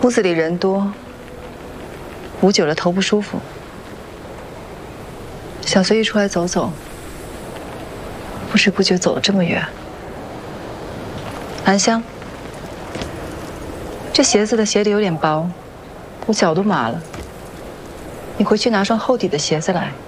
屋子里人多，捂久了头不舒服，想随意出来走走。不知不觉走了这么远。兰香，这鞋子的鞋底有点薄，我脚都麻了。你回去拿双厚底的鞋子来。